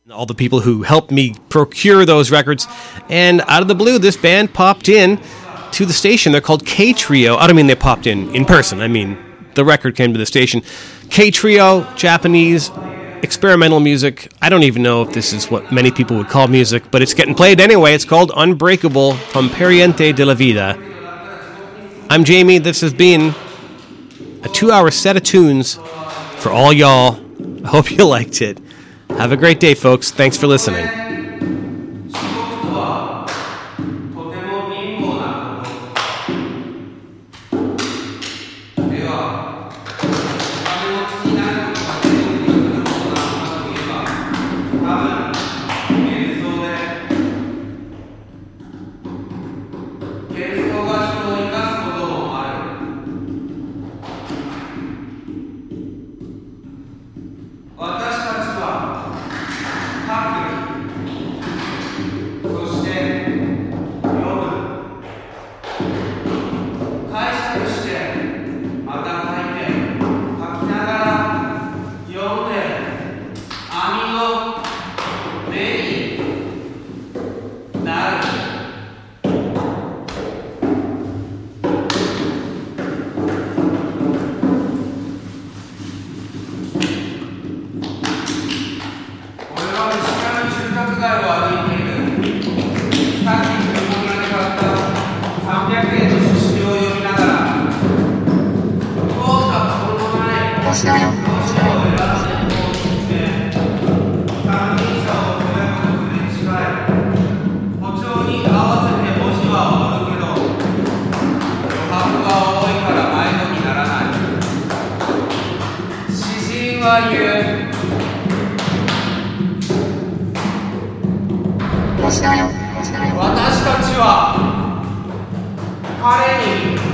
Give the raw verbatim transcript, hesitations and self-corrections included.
all the people who helped me procure those records. And out of the blue, this band popped in to the station. They're called K-Trio. I don't mean they popped in in person. I mean the record came to the station. K-Trio, Japanese, experimental music. I don't even know if this is what many people would call music, but it's getting played anyway. It's called Unbreakable from Pariente de la Vida. I'm Jamie. This has been a two-hour set of tunes for all y'all. I hope you liked it. Have a great day, folks. Thanks for listening. 私たちは彼に